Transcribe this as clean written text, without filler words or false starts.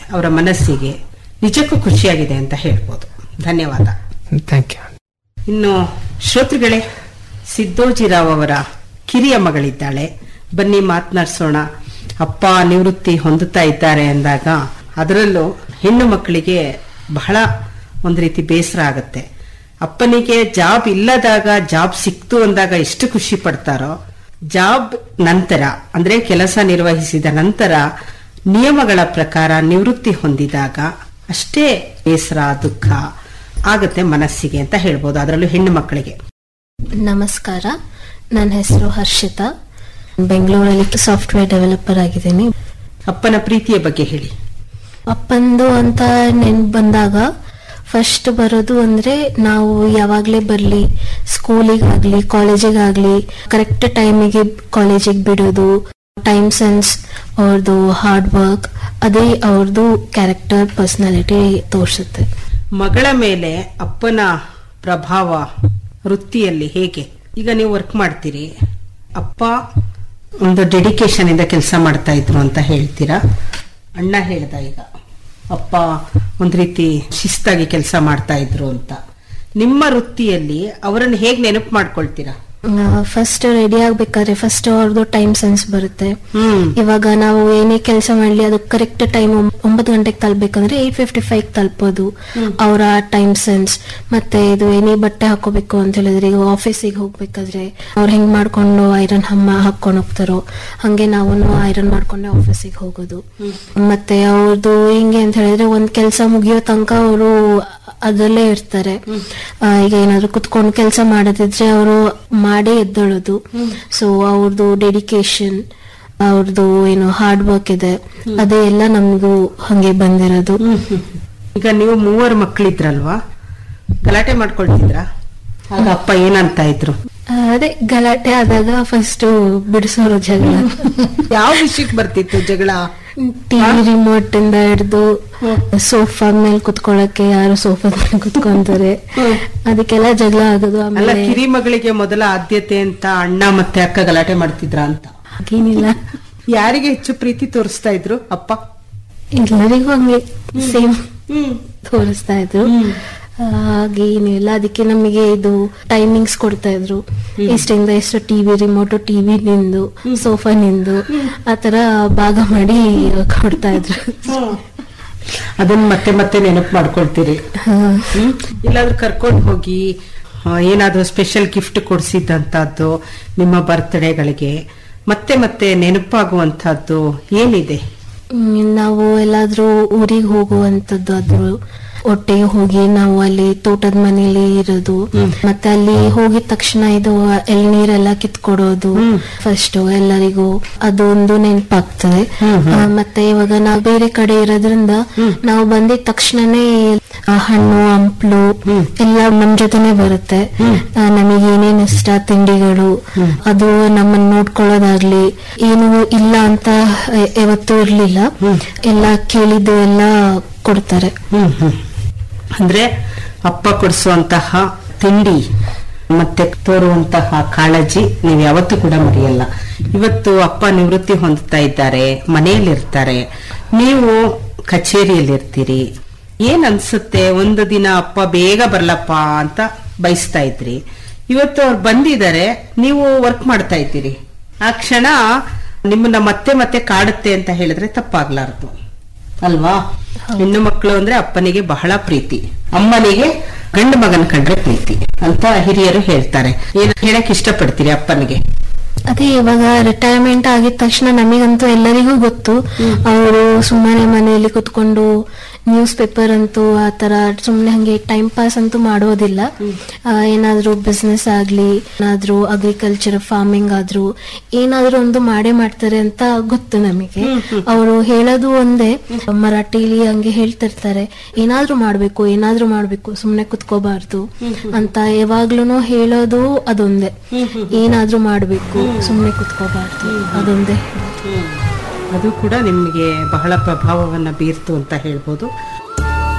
ಅವರ ಮನಸ್ಸಿಗೆ ನಿಜಕ್ಕೂ ಖುಷಿಯಾಗಿದೆ ಅಂತ ಹೇಳ್ಬೋದು. ಧನ್ಯವಾದ. Thank you. ಇನ್ನು ಶ್ರೋತೃಗಳೇ, ಸಿದ್ದೋಜಿರಾವ್ ಅವರ ಕಿರಿಯ ಮಗಳಿದ್ದಾಳೆ, ಬನ್ನಿ ಮಾತನಾಡಿಸೋಣ. ಅಪ್ಪ ನಿವೃತ್ತಿ ಹೊಂದುತ್ತಾ ಇದ್ದಾರೆ ಅಂದಾಗ ಅದರಲ್ಲೂ ಹೆಣ್ಣು ಮಕ್ಕಳಿಗೆ ಬಹಳ ಒಂದು ರೀತಿ ಬೇಸರ ಆಗತ್ತೆ. ಅಪ್ಪನಿಗೆ ಜಾಬ್ ಇಲ್ಲದಾಗ ಜಾಬ್ ಸಿಕ್ತು ಅಂದಾಗ ಎಷ್ಟು ಖುಷಿ ಪಡ್ತಾರೋ, ಜಾಬ್ ನಂತರ ಅಂದ್ರೆ ಕೆಲಸ ನಿರ್ವಹಿಸಿದ ನಂತರ ನಿಯಮಗಳ ಪ್ರಕಾರ ನಿವೃತ್ತಿ ಹೊಂದಿದಾಗ ಅಷ್ಟೇ ಬೇಸರ ದುಃಖ ಆಗತ್ತೆ ಮನಸ್ಸಿಗೆ ಅಂತ ಹೇಳ್ಬೋದು, ಅದರಲ್ಲೂ ಹೆಣ್ಣು ಮಕ್ಕಳಿಗೆ. ನಮಸ್ಕಾರ, ನನ್ನ ಹೆಸರು ಹರ್ಷಿತಾ, ಬೆಂಗಳೂರಲ್ಲಿ ಸಾಫ್ಟ್ವೇರ್ ಡೆವಲಪರ್ ಆಗಿದ್ದೀನಿ. ಅಪ್ಪನ ಪ್ರೀತಿಯ ಬಗ್ಗೆ ಹೇಳಿ. ಅಪ್ಪಂದು ಅಂತ ನೆನ್ಪು ಬಂದಾಗ ಫಸ್ಟ್ ಬರೋದು ಅಂದ್ರೆ, ನಾವು ಯಾವಾಗ್ಲೇ ಬರ್ಲಿ, ಸ್ಕೂಲಿಗಾಗ್ಲಿ ಕಾಲೇಜಿಗಾಗ್ಲಿ ಕರೆಕ್ಟ್ ಟೈಮಿಗೆ ಕಾಲೇಜಿಗೆ ಬಿಡೋದು, ಟೈಮ್ ಸೆನ್ಸ್, ಅವ್ರದ್ದು ಹಾರ್ಡ್ ವರ್ಕ್, ಅದೇ ಅವ್ರದ್ದು ಕ್ಯಾರೆಕ್ಟರ್ ಪರ್ಸನಾಲಿಟಿ ತೋರಿಸುತ್ತೆ. ಮಗಳ ಮೇಲೆ ಅಪ್ಪನ ಪ್ರಭಾವ ವೃತ್ತಿಯಲ್ಲಿ ಹೇಗೆ? ಈಗ ನೀವು ವರ್ಕ್ ಮಾಡ್ತೀರಿ, ಅಪ್ಪ ಒಂದು ಡೆಡಿಕೇಶನ್ ಇಂದ ಕೆಲಸ ಮಾಡ್ತಾ ಇದ್ರು ಅಂತ ಹೇಳ್ತೀರಾ. ಅಣ್ಣ ಹೇಳ್ದ ಈಗ ಅಪ್ಪ ಒಂದ್ ರೀತಿ ಶಿಸ್ತಾಗಿ ಕೆಲಸ ಮಾಡ್ತಾ ಇದ್ರು ಅಂತ. ನಿಮ್ಮ ವೃತ್ತಿಯಲ್ಲಿ ಅವರನ್ನು ಹೇಗ್ ನೆನಪು ಮಾಡ್ಕೊಳ್ತೀರಾ? ಫಸ್ಟ್ ರೆಡಿ ಆಗ್ಬೇಕಾದ್ರೆ ಫಸ್ಟ್ ಅವ್ರದ್ದು ಟೈಮ್ ಸೆನ್ಸ್ ಬರುತ್ತೆ. ಇವಾಗ ನಾವು ಏನೇ ಕೆಲಸ ಮಾಡ್ಲಿ ಅದು ಕರೆಕ್ಟ್ ಟೈಮ್ 9 ಗಂಟೆಗೆ ತಲುಪಬೇಕಂದ್ರೆ 8:55 ತಲುಪೋದು, ಅವರ ಟೈಮ್ ಸೆನ್ಸ್. ಮತ್ತೆ ಇದು ಏನೇ ಬಟ್ಟೆ ಹಾಕೋಬೇಕು ಅಂತ ಹೇಳಿದ್ರೆ, ಈಗ ಆಫೀಸಿಗೆ ಹೋಗ್ಬೇಕಾದ್ರೆ ಅವ್ರು ಹೆಂಗ್ ಮಾಡ್ಕೊಂಡು ಐರನ್ ಹಾಕೊಂಡು ಹೋಗ್ತಾರೋ ಹಂಗೆ ನಾವು ಐರನ್ ಮಾಡ್ಕೊಂಡೆ ಆಫೀಸಿಗೆ ಹೋಗೋದು. ಮತ್ತೆ ಅವ್ರದ್ದು ಹೆಂಗೆ ಅಂತ ಹೇಳಿದ್ರೆ ಒಂದ್ ಕೆಲಸ ಮುಗಿಯೋ ತನಕ ಅವರು ಅದರಲ್ಲೇ ಇರ್ತಾರೆ. ಈಗ ಏನಾದ್ರು ಕುತ್ಕೊಂಡು ಕೆಲಸ ಮಾಡೋದಿದ್ರೆ ಅವರು ಮಾಡೇ ಎದ್ದೇಳೋದು. ಸೊ ಅವ್ರದ್ದು ಡೆಡಿಕೇಶನ್, ಅವ್ರದ್ದು ಏನು ಹಾರ್ಡ್ ವರ್ಕ್ ಇದೆ, ಅದೇ ಎಲ್ಲ ನಮಗೂ ಹಂಗೆ ಬಂದಿರೋದು. ಈಗ ನೀವು 3 ಮಕ್ಕಳಿದ್ರಲ್ವಾ, ಗಲಾಟೆ ಮಾಡ್ಕೊಳ್ತಿದ್ರ? ಆಗ ಅಪ್ಪ ಏನಂತ ಇದ್ರು? ಅದೇ ಗಲಾಟೆ ಆದಾಗ ಫಸ್ಟ್ ಬಿಡಿಸೋರು ಜಗಳ. ಯಾವ ವಿಷಯಕ್ಕೆ ಬರ್ತಿತ್ತು ಜಗಳ? ಟಿವಿ ರಿಮೋಟ್ ಇಂದ ಹಿಡ್ದು ಸೋಫಾ ಮೇಲೆ ಕುತ್ಕೊಳ್ಳಕ್ಕೆ, ಯಾರು ಸೋಫಾದ ಮೇಲೆ ಕುತ್ಕೊಂತಾರೆ, ಅದಕ್ಕೆಲ್ಲ ಜಗಳ ಆಗೋದು. ಆಮೇಲೆ ಕಿರಿ ಮಗಳಿಗೆ ಮೊದಲ ಆದ್ಯತೆ ಅಂತ ಅಣ್ಣ ಮತ್ತೆ ಅಕ್ಕ ಗಲಾಟೆ ಮಾಡ್ತಿದ್ರ ಅಂತ? ಹಾಗೇನಿಲ್ಲ. ಯಾರಿಗೆ ಹೆಚ್ಚು ಪ್ರೀತಿ ತೋರಿಸ್ತಾ ಇದ್ರು ಅಪ್ಪ? ಎಲ್ಲರಿಗೂ ಹಂಗೆ ಸೇಮ್ ತೋರಿಸ್ತಾ ಇದ್ರು. ಹಾಗೇನಿಲ್ಲ. ಅದಕ್ಕೆ ನಮಗೆ ಇದು ಟೈಮಿಂಗ್ಸ್ ಕೊಡ್ತಾ ಇದ್ರು, ಎಷ್ಟಿಂದ ಎಷ್ಟು ಟಿವಿ ರಿಮೋಟ್, ಟಿವಿ ನಿಂದು, ಸೋಫಾ ನಿಂದು, ಆತರ ಭಾಗ ಮಾಡಿ ಕೊಡ್ತಾ ಇದ್ರು. ಅದನ್ನ ಮತ್ತೆ ಮತ್ತೆ ನೆನಪು ಮಾಡ್ಕೊಳ್ತೀರಿ? ಇಲ್ಲಾದ್ರೂ ಕರ್ಕೊಂಡು ಹೋಗಿ ಏನಾದ್ರೂ ಸ್ಪೆಷಲ್ ಗಿಫ್ಟ್ ಕೊಡ್ಸಿದ್ದಂತದ್ದು ನಿಮ್ಮ ಬರ್ತ್ಡೇಗಳಿಗೆ ಮತ್ತೆ ಮತ್ತೆ ನೆನಪಾಗುವಂತಹದ್ದು ಏನಿದೆ? ನಾವು ಎಲ್ಲಾದ್ರೂ ಊರಿಗೆ ಹೋಗುವಂತದ್ದು, ಆದ್ರೂ ಒಟ್ಟಿಗೆ ಹೋಗಿ ನಾವು ಅಲ್ಲಿ ತೋಟದ ಮನೇಲಿ ಇರೋದು, ಮತ್ತೆ ಅಲ್ಲಿ ಹೋಗಿದ ತಕ್ಷಣ ಇದು ಎಳ್ನೀರೆಲ್ಲ ಕಿತ್ಕೊಡೋದು ಫಸ್ಟ್ ಎಲ್ಲರಿಗೂ, ಅದೊಂದು ನೆನಪಾಗ್ತದೆ. ಮತ್ತೆ ಇವಾಗ ನಾವು ಬೇರೆ ಕಡೆ ಇರೋದ್ರಿಂದ ನಾವು ಬಂದಿದ ತಕ್ಷಣನೇ ಹಣ್ಣು ಹಂಪ್ಲು ಎಲ್ಲ ನಮ್ ಜೊತೆನೆ ಬರುತ್ತೆ. ನಮಗೆ ಏನೇನ್ ಇಷ್ಟ ತಿಂಡಿಗಳು, ಅದು ನಮ್ಮನ್ನ ನೋಡ್ಕೊಳ್ಳೋದಾಗ್ಲಿ ಏನು ಇಲ್ಲ ಅಂತ ಯಾವತ್ತೂ ಇರ್ಲಿಲ್ಲ. ಎಲ್ಲ ಕೇಳಿದ್ದು ಎಲ್ಲ ಕೊಡ್ತಾರೆ. ಅಂದ್ರೆ ಅಪ್ಪ ಕೊಡಿಸುವಂತಹ ತಿಂಡಿ ಮತ್ತೆ ತೋರುವಂತಹ ಕಾಳಜಿ ನೀವು ಯಾವತ್ತೂ ಕೂಡ ಮರೆಯಲ್ಲ. ಇವತ್ತು ಅಪ್ಪ ನಿವೃತ್ತಿ ಹೊಂದುತ್ತಾ ಇದ್ದಾರೆ, ಮನೆಯಲ್ಲಿರ್ತಾರೆ, ನೀವು ಕಚೇರಿಯಲ್ಲಿರ್ತೀರಿ. ಏನ್ ಅನ್ಸುತ್ತೆ? ಒಂದು ದಿನ ಅಪ್ಪ ಬೇಗ ಬರ್ಲಪ್ಪ ಅಂತ ಬಯಸ್ತಾ ಇದ್ರಿ, ಇವತ್ತು ಅವ್ರು ಬಂದಿದ್ದಾರೆ, ನೀವು ವರ್ಕ್ ಮಾಡ್ತಾ ಇದ್ದೀರಿ. ಆ ಕ್ಷಣ ನಿಮ್ಮನ್ನ ಮತ್ತೆ ಮತ್ತೆ ಕಾಡುತ್ತೆ ಅಂತ ಹೇಳಿದ್ರೆ ತಪ್ಪಾಗ್ಲಾರ್ದು ಅಲ್ವಾ? ಹೆಣ್ಣು ಮಕ್ಕಳು ಅಂದ್ರೆ ಅಪ್ಪನಿಗೆ ಬಹಳ ಪ್ರೀತಿ, ಅಮ್ಮನಿಗೆ ಗಂಡು ಮಗನ ಕಂಡ್ರೆ ಪ್ರೀತಿ ಅಂತ ಹಿರಿಯರು ಹೇಳ್ತಾರೆ. ಏನ್ ಹೇಳಕ್ ಇಷ್ಟಪಡ್ತೀರಿ ಅಪ್ಪನಿಗೆ? ಅದೇ ಇವಾಗ ರಿಟೈರ್ಮೆಂಟ್ ಆಗಿದ ತಕ್ಷಣ ನಮಗಂತೂ ಎಲ್ಲರಿಗೂ ಗೊತ್ತು, ಅವರು ಸುಮ್ಮನೆ ಮನೆಯಲ್ಲಿ ಕುತ್ಕೊಂಡು ನ್ಯೂಸ್ ಪೇಪರ್ ಅಂತೂ ಆತರ ಸುಮ್ನೆ ಹಂಗೆ ಟೈಮ್ ಪಾಸ್ ಅಂತೂ ಮಾಡೋದಿಲ್ಲ. ಏನಾದ್ರೂ ಬಿಸ್ನೆಸ್ ಆಗ್ಲಿ, ಏನಾದ್ರೂ ಅಗ್ರಿಕಲ್ಚರ್ ಫಾರ್ಮಿಂಗ್ ಆದ್ರೂ ಏನಾದ್ರೂ ಒಂದು ಮಾಡೇ ಮಾಡ್ತಾರೆ ಅಂತ ಗೊತ್ತು ನಮಗೆ. ಅವರು ಹೇಳೋದು ಒಂದೇ, ಮರಾಠಿಲಿ ಹಂಗೆ ಹೇಳ್ತಿರ್ತಾರೆ, ಏನಾದ್ರೂ ಮಾಡ್ಬೇಕು, ಸುಮ್ನೆ ಕುತ್ಕೋಬಾರ್ದು ಅಂತ ಯಾವಾಗ್ಲೂ ಹೇಳೋದು ಅದೊಂದೇ, ಏನಾದ್ರೂ ಮಾಡ್ಬೇಕು, ಸುಮ್ನೆ ಕುತ್ಕೋಬಾರ್ದು, ಅದೊಂದೇ. ಅದು ಕೂಡ ನಿಮಗೆ ಬಹಳ ಪ್ರಭಾವವನ್ನ ಬೀರ್ತು ಅಂತ ಹೇಳ್ಬೋದು.